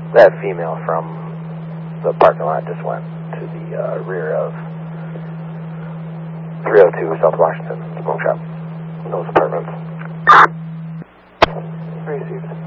That female from the parking lot just went to the rear of 302 South Washington Smoke Shop. Those apartments. Received.